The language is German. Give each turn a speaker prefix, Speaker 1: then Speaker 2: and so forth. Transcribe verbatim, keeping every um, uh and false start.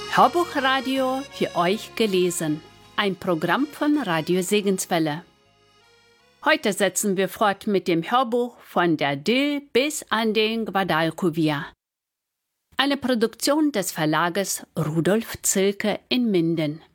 Speaker 1: Hörbuchradio für euch gelesen. Ein Programm von Radio Segenswelle. Heute setzen wir fort mit dem Hörbuch von der Dill bis an den Guadalquivir. Eine Produktion des Verlages Rudolf Zilke in Minden.